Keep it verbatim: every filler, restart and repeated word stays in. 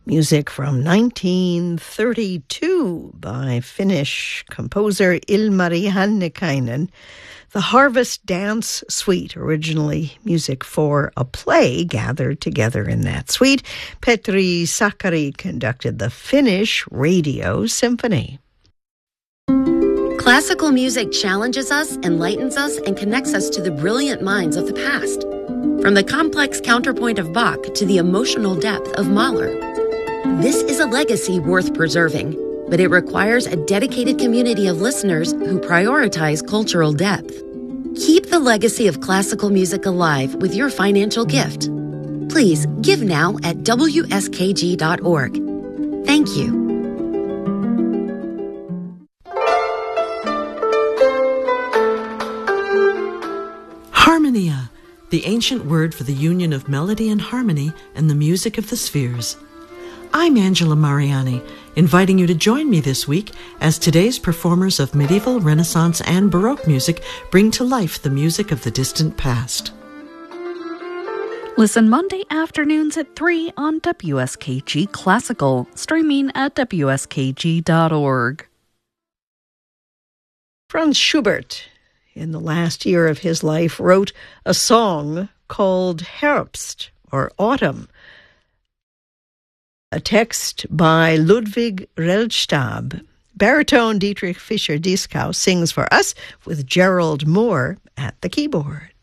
Music from nineteen thirty-two by Finnish composer Ilmari Hannikainen. The Harvest Dance Suite, originally music for a play gathered together in that suite. Petri Sakari conducted the Finnish Radio Symphony. Classical music challenges us, enlightens us, and connects us to the brilliant minds of the past. From the complex counterpoint of Bach to the emotional depth of Mahler. This is a legacy worth preserving, but it requires a dedicated community of listeners who prioritize cultural depth. Keep the legacy of classical music alive with your financial gift. Please give now at W S K G dot org. Thank you. Harmonia, the ancient word for the union of melody and harmony and the music of the spheres. I'm Angela Mariani, inviting you to join me this week as today's performers of medieval, Renaissance, and Baroque music bring to life the music of the distant past. Listen Monday afternoons at three on W S K G Classical, streaming at W S K G dot org. Franz Schubert, in the last year of his life, wrote a song called Herbst, or Autumn. A text by Ludwig Reldstab. Baritone Dietrich Fischer-Dieskau sings for us with Gerald Moore at the keyboard.